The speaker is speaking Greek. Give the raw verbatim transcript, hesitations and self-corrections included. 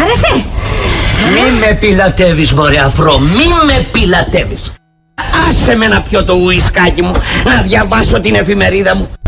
άρεσε? Μη με πιλατεύεις μωρέ αφρό, μη με πιλατεύεις. Άσε με να πιω το ουισκάκι μου, να διαβάσω την εφημερίδα μου.